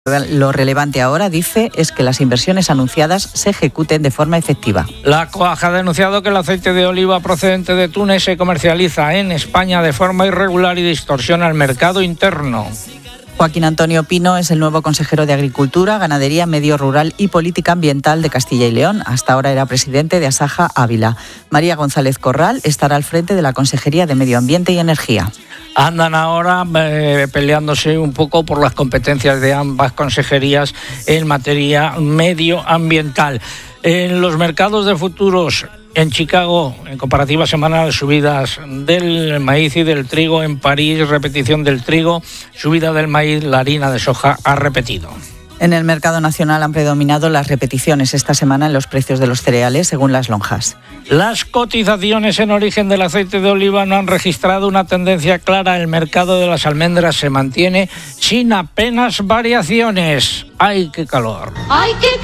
Lo relevante ahora, dice, es que las inversiones anunciadas se ejecuten de forma efectiva. La COAG ha denunciado que el aceite de oliva procedente de Túnez se comercializa en España de forma irregular y distorsiona el mercado interno. Joaquín Antonio Pino es el nuevo consejero de Agricultura, Ganadería, Medio Rural y Política Ambiental de Castilla y León. Hasta ahora era presidente de Asaja Ávila. María González Corral estará al frente de la Consejería de Medio Ambiente y Energía. Andan ahora peleándose un poco por las competencias de ambas consejerías en materia medioambiental. En los mercados de futuros en Chicago, en comparativa semanal, subidas del maíz y del trigo. En París, repetición del trigo, subida del maíz, la harina de soja ha repetido. En el mercado nacional han predominado las repeticiones esta semana en los precios de los cereales, según las lonjas. Las cotizaciones en origen del aceite de oliva no han registrado una tendencia clara. El mercado de las almendras se mantiene sin apenas variaciones. ¡Ay, qué calor! ¡Ay, qué